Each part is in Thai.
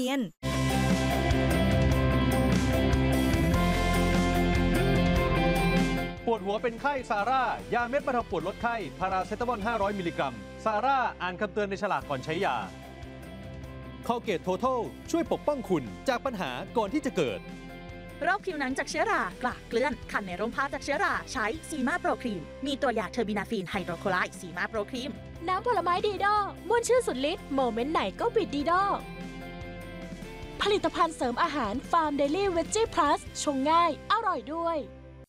นปวดหัวเป็นไข้ซาร่ายาเม็ดบรรเทาปวดลดไข้พาราเซตามอล500 มิลลิกรัมซาร่าอ่านคำเตือนในฉลากก่อนใช้ยาคอลเกตโททัลช่วยปกป้องคุณจากปัญหาก่อนที่จะเกิดโรคผิวหนังจากเชื้อรากลากเกลื่อนคันในร่มผ้าจากเชื้อราใช้ซีมาโปรครีมมีตัวยาเทอร์บินาฟีนไฮโดรโคไลด์ซีมาโปรครีมน้ำผลไม้ดีดอม่วนชื่อสุดฤทธิ์โมเมนต์ไหนก็บิดดีดอผลิตภัณฑ์เสริมอาหารฟาร์มเดลี่เวจจี้พลัสชงง่ายอร่อยด้วย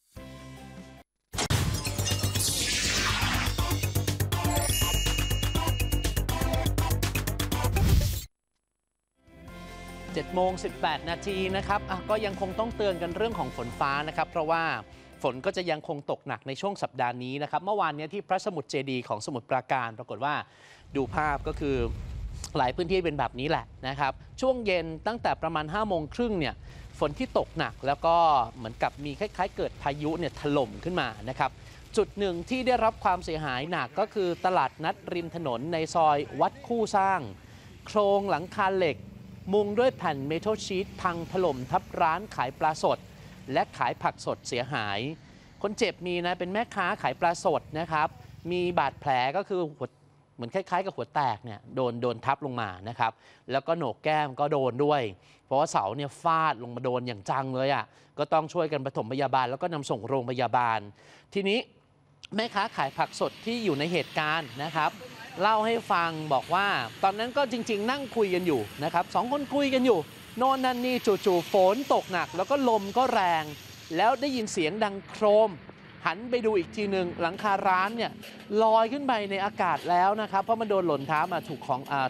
7:18 นาทีนะครับก็ยังคงต้องเตือนกันเรื่องของฝนฟ้านะครับเพราะว่าฝนก็จะยังคงตกหนักในช่วงสัปดาห์นี้นะครับเมื่อวานนี้ที่พระสมุทรเจดีย์ของสมุทรปราการปรากฏว่าดูภาพก็คือหลายพื้นที่เป็นแบบนี้แหละนะครับช่วงเย็นตั้งแต่ประมาณ 5:30 เนี่ยฝนที่ตกหนักแล้วก็เหมือนกับมีคล้ายๆเกิดพายุเนี่ยถล่มขึ้นมานะครับจุดหนึ่งที่ได้รับความเสียหายหนักก็คือตลาดนัดริมถนนในซอยวัดคู่สร้างโครงหลังคาเหล็กมุงด้วยแผ่นเมทัลชีทพังถล่มทับร้านขายปลาสดและขายผักสดเสียหายคนเจ็บมีนะเป็นแม่ค้าขายปลาสดนะครับมีบาดแผลก็คือเหมือนคล้ายๆกับหัวแตกเนี่ยโดนทับลงมานะครับแล้วก็โหนกแก้มก็โดนด้วยเพราะว่าเสาเนี่ยฟาดลงมาโดนอย่างจังเลยอ่ะก็ต้องช่วยกันปฐมพยาบาลแล้วก็นำส่งโรงพยาบาลทีนี้แม่ค้าขายผักสดที่อยู่ในเหตุการณ์นะครับเล่าให้ฟังบอกว่าตอนนั้นก็จริงๆนั่งคุยกันอยู่นะครับ2 คนคุยกันอยู่โน่นนั่นนี่จู่ๆฝนตกหนักแล้วก็ลมก็แรงแล้วได้ยินเสียงดังโครมหันไปดูอีกทีหนึ่งหลังคาร้านเนี่ยลอยขึ้นไปในอากาศแล้วนะครับเพราะมันโดนหล่นเท้ามาถูก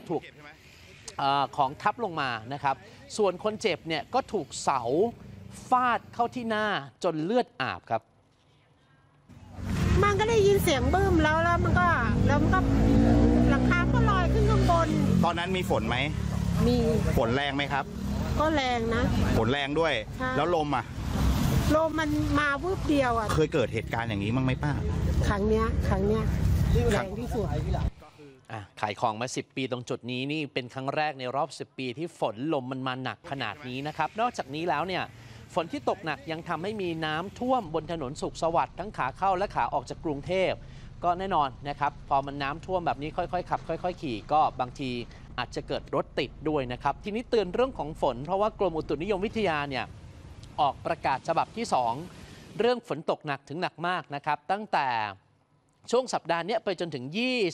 ของทับลงมานะครับส่วนคนเจ็บเนี่ยก็ถูกเสาฟาดเข้าที่หน้าจนเลือดอาบครับมันก็ได้ยินเสียงบึ้มแล้วมันก็หลังคาก็ลอยขึ้นข้างบนตอนนั้นมีฝนไหมมีฝนแรงไหมครับก็แรงนะฝนแรงด้วยแล้วลมมันมาวืบเดียวเคยเกิดเหตุการณ์อย่างนี้มั้งไหมป้าครั้งเนี้ยแรงที่สุดขายของมา10 ปีตรงจุดนี้นี่เป็นครั้งแรกในรอบ10 ปีที่ฝนลมมันมาหนักขนาดนี้นะครับนอกจากนี้แล้วเนี่ยฝนที่ตกหนักยังทำให้มีน้ำท่วมบนถนนสุขสวัสดิ์ทั้งขาเข้าและขาออกจากกรุงเทพก็แน่นอนนะครับพอมันน้ำท่วมแบบนี้ค่อยๆขับค่อยๆขี่ก็บางทีอาจจะเกิดรถติดด้วยนะครับทีนี้เตือนเรื่องของฝนเพราะว่ากรมอุตุนิยมวิทยาเนี่ยออกประกาศฉบับที่2เรื่องฝนตกหนักถึงหนักมากนะครับตั้งแต่ช่วงสัปดาห์นี้ไปจนถึง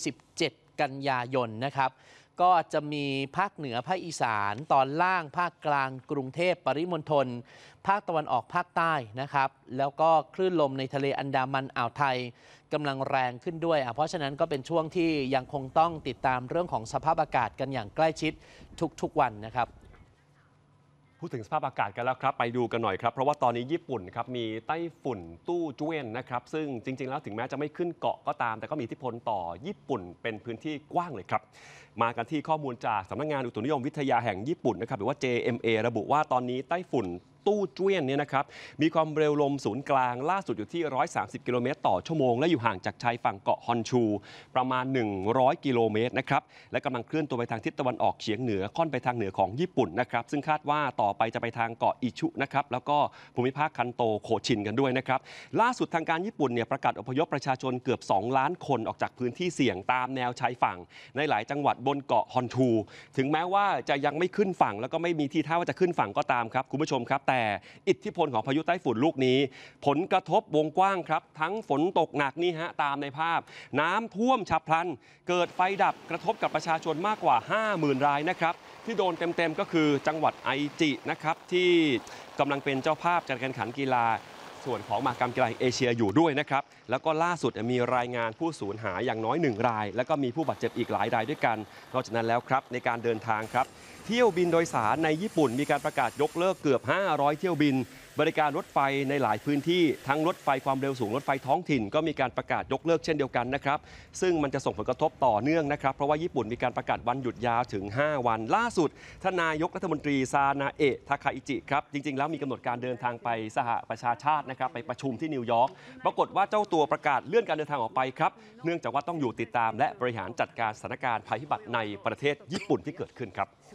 27 กันยายนนะครับก็จะมีภาคเหนือภาคอีสานตอนล่างภาคกลางกรุงเทพปริมณฑลภาคตะวันออกภาคใต้นะครับแล้วก็คลื่นลมในทะเลอันดามันอ่าวไทยกำลังแรงขึ้นด้วยเพราะฉะนั้นก็เป็นช่วงที่ยังคงต้องติดตามเรื่องของสภาพอากาศกันอย่างใกล้ชิดทุกๆวันนะครับพูดถึงสภาพอากาศกันแล้วครับไปดูกันหน่อยครับเพราะว่าตอนนี้ญี่ปุ่นครับมีไต้ฝุ่นตู้เจ้วนนะครับซึ่งจริงๆแล้วถึงแม้จะไม่ขึ้นเกาะก็ตามแต่ก็มีอิทธิพลต่อญี่ปุ่นเป็นพื้นที่กว้างเลยครับมากันที่ข้อมูลจากสำนักงานอุตุนิยมวิทยาแห่งญี่ปุ่นนะครับหรือว่า JMA ระบุว่าตอนนี้ไต้ฝุ่นตู้เจ้วนเนี่ยนะครับมีความเร็วลมศูนย์กลางล่าสุดอยู่ที่130 กิโลเมตรต่อชั่วโมงและอยู่ห่างจากชายฝั่งเกาะฮอนชูประมาณ100 กิโลเมตรนะครับและกำลังเคลื่อนตัวไปทางทิศตะวันออกเฉียงเหนือค่อนไปทางเหนือของญี่ปุ่นนะครับซึ่งคาดว่าต่อไปจะไปทางเกาะอิชุนะครับแล้วก็ภูมิภาคคันโตโคชินกันด้วยนะครับล่าสุดทางการญี่ปุ่นเนี่ยประกาศอพยพประชาชนเกือบ2 ล้านคนออกจากพื้นที่เสี่ยงตามแนวชายฝั่งในหลายจังหวัดบนเกาะฮอนชูถึงแม้ว่าจะยังไม่ขึ้นฝั่งแล้วก็ไม่มีทีท่าว่าจะขึ้นฝั่งก็ตามครับคุณผู้ชมครับแต่อิทธิพลของพายุไต้ฝุ่นลูกนี้ผลกระทบวงกว้างครับทั้งฝนตกหนักนี่ฮะตามในภาพน้ำท่วมฉับพลันเกิดไฟดับกระทบกับประชาชนมากกว่า 50,000 รายนะครับที่โดนเต็มๆก็คือจังหวัดไอจินะครับที่กำลังเป็นเจ้าภาพจัดการแข่งขันกีฬาส่วนของมหกรรมกีฬาเอเชียอยู่ด้วยนะครับแล้วก็ล่าสุดมีรายงานผู้สูญหายอย่างน้อย1 รายแล้วก็มีผู้บาดเจ็บอีกหลายรายด้วยกันนอกจากนั้นแล้วครับในการเดินทางครับเที่ยวบินโดยสารในญี่ปุ่นมีการประกาศยกเลิกเกือบ500 เที่ยวบินบริการรถไฟในหลายพื้นที่ทั้งรถไฟความเร็วสูงรถไฟท้องถิ่นก็มีการประกาศยกเลิกเช่นเดียวกันนะครับซึ่งมันจะส่งผลกระทบต่อเนื่องนะครับเพราะว่าญี่ปุ่นมีการประกาศวันหยุดยาวถึง5 วันล่าสุดท่านนายกรัฐมนตรีซานาเอะทาคาอิจิครับจริงๆแล้วมีกำหนดการเดินทางไปสหประชาชาตินะครับไปประชุมที่นิวยอร์กปรากฏว่าเจ้าตัวประกาศเลื่อนการเดินทางออกไปครับเนื่องจากว่าต้องอยู่ติดตามและบริหารจัดการสถานการณ์ภัยพิบัติในประเทศญี่ปุ่นที่เกิดขึ้นครับ